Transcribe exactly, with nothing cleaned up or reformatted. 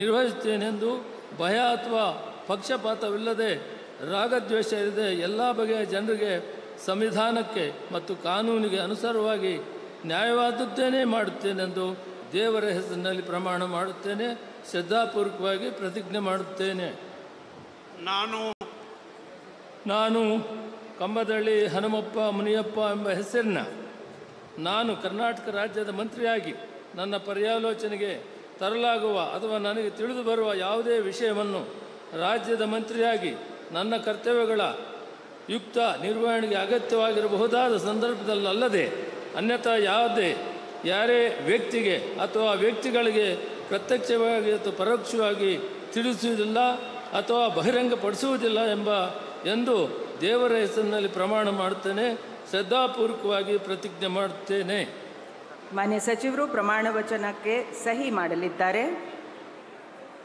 ನಿರ್ವಹಿಸುತ್ತೇನೆಂದು ಭಯ ಅಥವಾ ಪಕ್ಷಪಾತವಿಲ್ಲದೆ ರಾಗದ್ವೇಷ ಇಲ್ಲದೆ ಎಲ್ಲ ಬಗೆಯ ಜನರಿಗೆ ಸಂವಿಧಾನಕ್ಕೆ ಮತ್ತು ಕಾನೂನಿಗೆ ಅನುಸಾರವಾಗಿ ನ್ಯಾಯವಾದದ್ದೇನೇ ಮಾಡುತ್ತೇನೆಂದು ದೇವರ ಹೆಸರಿನಲ್ಲಿ ಪ್ರಮಾಣ ಮಾಡುತ್ತೇನೆ. ಶ್ರದ್ಧಾಪೂರ್ವಕವಾಗಿ ಪ್ರತಿಜ್ಞೆ ಮಾಡುತ್ತೇನೆ. ನಾನು ನಾನು ಕಂಬದಳ್ಳಿ ಹನುಮಪ್ಪ ಮುನಿಯಪ್ಪ ಎಂಬ ಹೆಸರಿನ ನಾನು ಕರ್ನಾಟಕ ರಾಜ್ಯದ ಮಂತ್ರಿಯಾಗಿ ನನ್ನ ಪರ್ಯಾಲೋಚನೆಗೆ ತರಲಾಗುವ ಅಥವಾ ನನಗೆ ತಿಳಿದು ಬರುವ ಯಾವುದೇ ವಿಷಯವನ್ನು ರಾಜ್ಯದ ಮಂತ್ರಿಯಾಗಿ ನನ್ನ ಕರ್ತವ್ಯಗಳ ಯುಕ್ತ ನಿರ್ವಹಣೆಗೆ ಅಗತ್ಯವಾಗಿರಬಹುದಾದ ಸಂದರ್ಭದಲ್ಲದೆ ಅನ್ಯಥಾ ಯಾವುದೇ ಯಾರೇ ವ್ಯಕ್ತಿಗೆ ಅಥವಾ ವ್ಯಕ್ತಿಗಳಿಗೆ ಪ್ರತ್ಯಕ್ಷವಾಗಿ ಅಥವಾ ಪರೋಕ್ಷವಾಗಿ ತಿಳಿಸುವುದಿಲ್ಲ ಅಥವಾ ಬಹಿರಂಗಪಡಿಸುವುದಿಲ್ಲ ಎಂಬ ಎಂದು ದೇವರ ಹೆಸರಿನಲ್ಲಿ ಪ್ರಮಾಣ ಮಾಡುತ್ತೇನೆ. ಶ್ರದ್ಧಾಪೂರ್ವಕವಾಗಿ ಪ್ರತಿಜ್ಞೆ ಮಾಡುತ್ತೇನೆ. ಮಾನ್ಯ ಸಚಿವರು ಪ್ರಮಾಣ ವಚನಕ್ಕೆ ಸಹಿ ಮಾಡಲಿದ್ದಾರೆ.